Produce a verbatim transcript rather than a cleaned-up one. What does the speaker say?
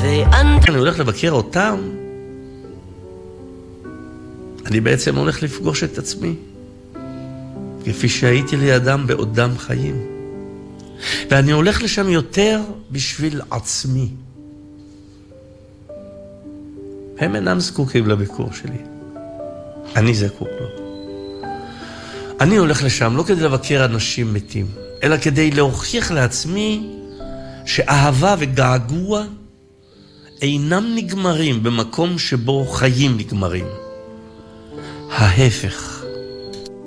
אני הולך לבקר אותם, אני בעצם הולך לפגוש את עצמי, כפי שהייתי לידם בעודם חיים. ואני הולך לשם יותר בשביל עצמי. הם אינם זקוקים לביקור שלי. אני זקוק לו. אני הולך לשם לא כדי לבקר אנשים מתים, אלא כדי להוכיח לעצמי שאהבה וגעגוע אינם נגמרים במקום שבו חיים נגמרים. ההפך.